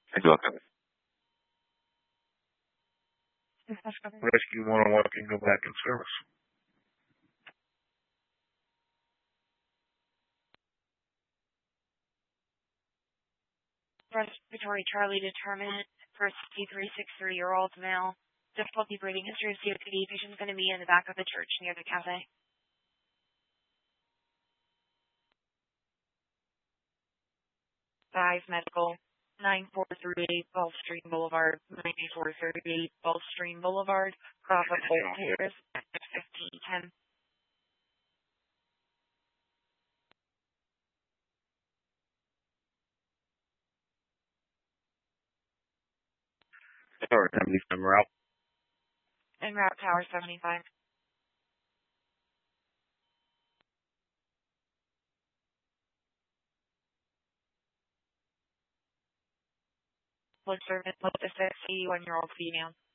I do okay. Rescue 101 can go back in service. Respiratory Charlie determined for a 6363-year-old male. Difficulty breathing history of COPD. Patient's going to be in the back of the church near the cafe. 5 medical. 9438 Gulfstream Boulevard. 9438 Gulfstream Boulevard. Crawford Holt Terrace. 1510. Sorry, somebody's en route. En route Tower 75. Blood service, look at 6, 81-year-old female.